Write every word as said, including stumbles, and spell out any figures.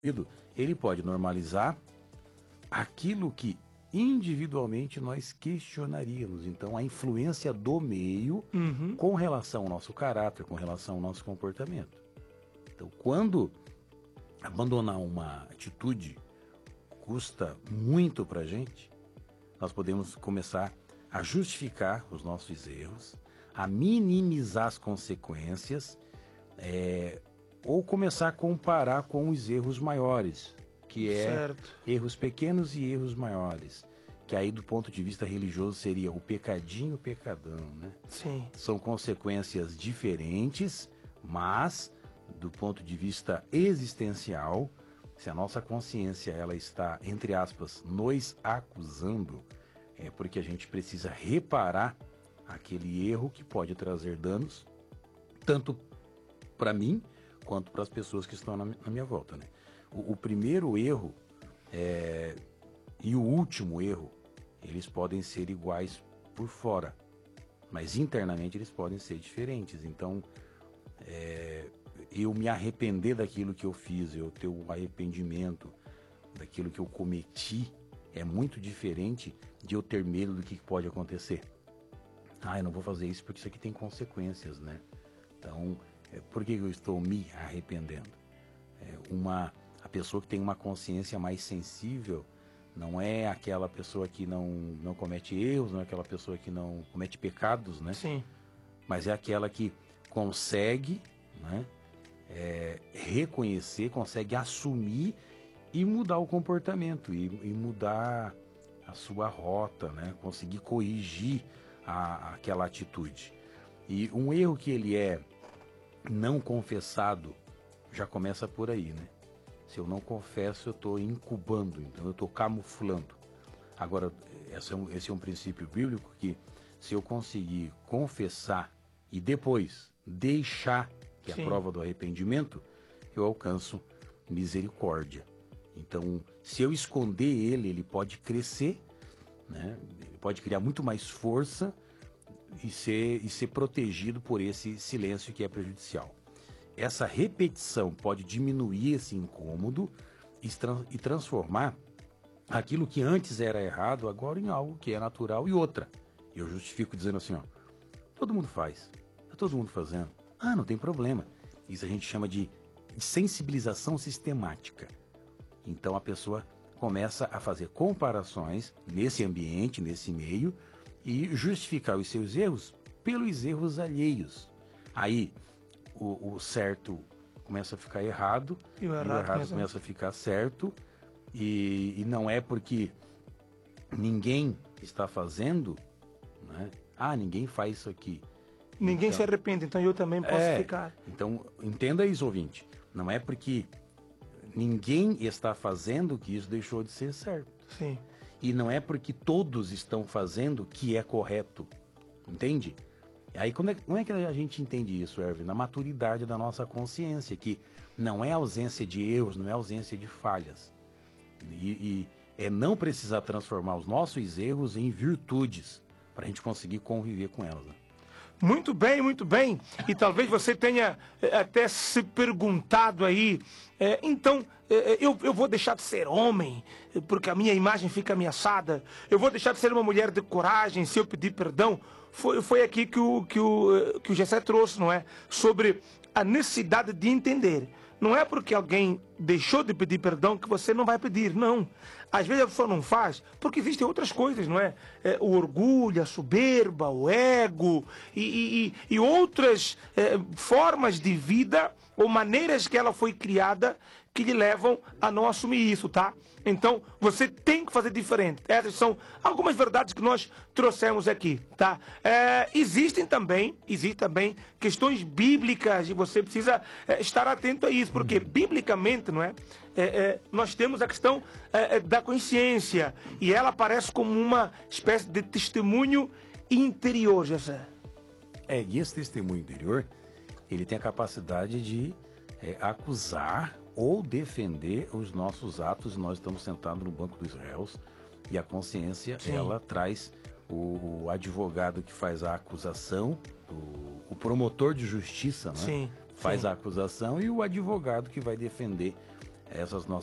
ele pode normalizar aquilo que individualmente nós questionaríamos. Então, a influência do meio Uhum. com relação ao nosso caráter, com relação ao nosso comportamento. Então, quando abandonar uma atitude custa muito pra gente, nós podemos começar a justificar os nossos erros, a minimizar as consequências, é, ou começar a comparar com os erros maiores, que é Certo. erros pequenos e erros maiores, que aí do ponto de vista religioso seria o pecadinho e o pecadão, né? Sim. São consequências diferentes, mas do ponto de vista existencial, se a nossa consciência ela está, entre aspas, nos acusando, é porque a gente precisa reparar aquele erro que pode trazer danos, tanto para mim quanto para as pessoas que estão na, na minha volta, né? O, o primeiro erro é, e o último erro, eles podem ser iguais por fora, mas internamente eles podem ser diferentes. Então, é, eu me arrepender daquilo que eu fiz, eu ter o arrependimento daquilo que eu cometi, é muito diferente de eu ter medo do que pode acontecer. Ah, eu não vou fazer isso porque isso aqui tem consequências, né? Então, é, por que eu estou me arrependendo? É, uma, a pessoa que tem uma consciência mais sensível não é aquela pessoa que não, não comete erros, não é aquela pessoa que não comete pecados, né? Sim. Mas é aquela que consegue, né, é, reconhecer, consegue assumir e mudar o comportamento, e, e mudar a sua rota, né? Conseguir corrigir a, aquela atitude. E um erro que ele é não confessado já começa por aí, né? Se eu não confesso, eu estou incubando, então eu estou camuflando. Agora, esse é, um, esse é um princípio bíblico que se eu conseguir confessar e depois deixar, que é Sim. a prova do arrependimento, eu alcanço misericórdia. Então, se eu esconder ele, ele pode crescer, né? Ele pode criar muito mais força e ser, e ser protegido por esse silêncio que é prejudicial. Essa repetição pode diminuir esse incômodo e, trans, e transformar aquilo que antes era errado agora em algo que é natural. E outra, eu justifico dizendo assim, ó, todo mundo faz, tá todo mundo fazendo, ah, não tem problema. Isso a gente chama de sensibilização sistemática. Então a pessoa começa a fazer comparações nesse ambiente, nesse meio, e justificar os seus erros pelos erros alheios. Aí o, o certo começa a ficar errado, E o e o errado errado começa- começa a ficar certo, e, e não é porque ninguém está fazendo, né? Ah, ninguém faz isso aqui. Ninguém Então- se arrepende, então eu também posso É, ficar. então, entenda isso, ouvinte. Não é porque ninguém está fazendo que isso deixou de ser certo. Sim. E não é porque todos estão fazendo que é correto. Entende? Aí como é, como é que a gente entende isso, Erwin? Na maturidade da nossa consciência, que não é ausência de erros, não é ausência de falhas. E, e é não precisar transformar os nossos erros em virtudes para a gente conseguir conviver com elas, né? Muito bem, muito bem. E talvez você tenha eh, até se perguntado aí, eh, então, eh, eu, eu vou deixar de ser homem, eh, porque a minha imagem fica ameaçada? Eu vou deixar de ser uma mulher de coragem se eu pedir perdão? Foi, foi aqui que o, que, o, eh, que o Gessé trouxe, não é? Sobre a necessidade de entender. Não é porque alguém deixou de pedir perdão que você não vai pedir, não. Às vezes a pessoa não faz porque existem outras coisas, não é? É, o orgulho, a soberba, o ego e, e- e- e outras é, formas de vida ou maneiras que ela foi criada que lhe levam a não assumir isso, tá? Então, você tem que fazer diferente. Essas são algumas verdades que nós trouxemos aqui, tá? É, existem também, existem também questões bíblicas e você precisa é, estar atento a isso, porque biblicamente, não é? É, é, nós temos a questão é, é, da consciência e ela aparece como uma espécie de testemunho interior, José. É, e esse testemunho interior, ele tem a capacidade de é, acusar ou defender os nossos atos. Nós estamos sentados no banco dos réus e a consciência, Sim. ela traz o, o advogado que faz a acusação, o, o promotor de justiça, né? Sim, Faz sim. a acusação, e o advogado que vai defender essas nossas